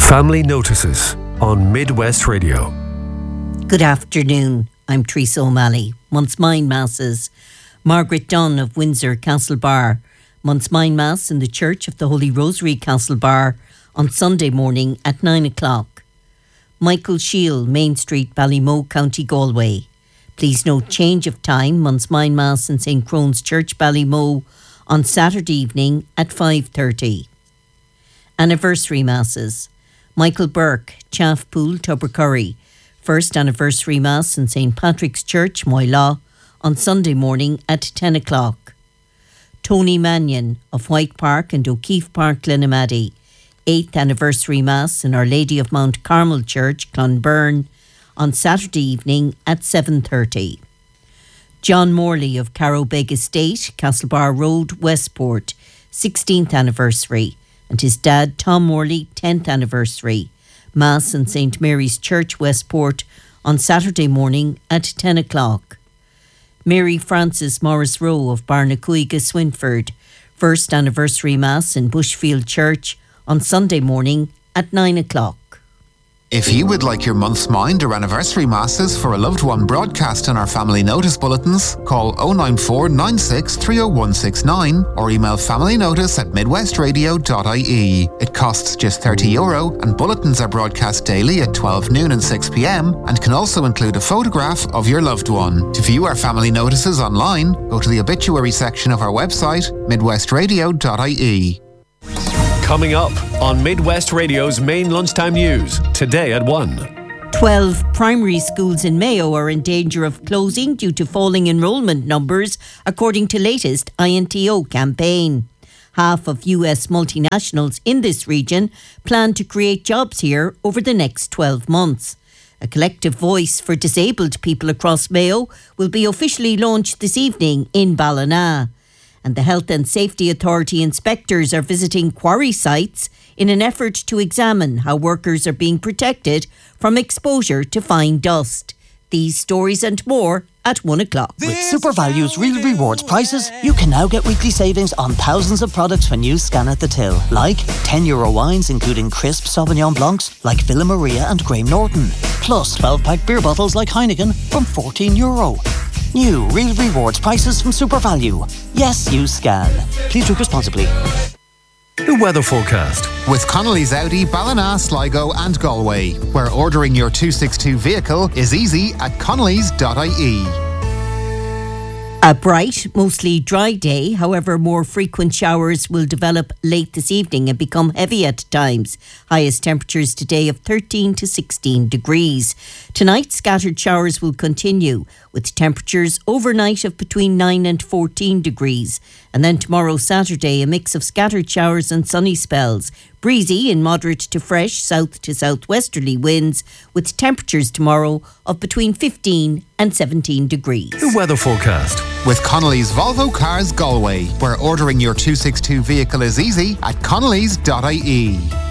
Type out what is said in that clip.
Family Notices on Midwest Radio. Good afternoon. I'm Teresa O'Malley. Month's-Mind Masses. Margaret Dunn of Windsor, Castlebar. Month's-Mind Mass in the Church of the Holy Rosary, Castlebar, on Sunday morning at 9 o'clock. Michael Shield, Main Street, Ballymoe, County Galway. Please note change of time. Month's-Mind Mass in St. Crone's Church, Ballymoe, on Saturday evening at 5:30. Anniversary Masses. Michael Burke, Chaffpool, Tubbercurry. First Anniversary Mass in St. Patrick's Church, Moylaw, on Sunday morning at 10 o'clock. Tony Mannion of White Park and O'Keefe Park, Glenamaddy. 8th Anniversary Mass in Our Lady of Mount Carmel Church, Clonberne, on Saturday evening at 7:30. John Morley of Carrowbeg Estate, Castlebar Road, Westport, 16th Anniversary, and his dad, Tom Morley, 10th Anniversary. Mass in St. Mary's Church, Westport, on Saturday morning at 10 o'clock. Mary Frances Morris Rowe of Barnacuiga, Swinford. First Anniversary Mass in Bushfield Church on Sunday morning at 9 o'clock. If you would like your month's mind or anniversary masses for a loved one broadcast in our family notice bulletins, call 094 96 30169 or email familynotice@midwestradio.ie. It costs just €30 and bulletins are broadcast daily at 12 noon and 6 p.m. and can also include a photograph of your loved one. To view our family notices online, go to the obituary section of our website, midwestradio.ie. Coming up on Midwest Radio's main lunchtime news, today at 1. 12 primary schools in Mayo are in danger of closing due to falling enrolment numbers, according to latest INTO campaign. Half of US multinationals in this region plan to create jobs here over the next 12 months. A collective voice for disabled people across Mayo will be officially launched this evening in Ballina. And the Health and Safety Authority inspectors are visiting quarry sites in an effort to examine how workers are being protected from exposure to fine dust. These stories and more at 1 o'clock. With SuperValue's Real Rewards prices, you can now get weekly savings on thousands of products when you scan at the till. Like €10 wines including crisp Sauvignon Blancs like Villa Maria and Graham Norton. Plus 12-pack beer bottles like Heineken from €14. New Real Rewards prices from SuperValue. Yes, you scan. Please drink responsibly. The weather forecast. With Connolly's Audi, Ballina, Sligo and Galway, where ordering your 262 vehicle is easy at connellys.ie. A bright, mostly dry day. However, more frequent showers will develop late this evening and become heavy at times. Highest temperatures today of 13 to 16 degrees. Tonight, scattered showers will continue, with temperatures overnight of between 9 and 14 degrees. And then tomorrow, Saturday, a mix of scattered showers and sunny spells. Breezy in moderate to fresh south to southwesterly winds, with temperatures tomorrow of between 15 and 17 degrees. The weather forecast. With Connolly's Volvo Cars Galway, where ordering your 262 vehicle is easy at connellys.ie.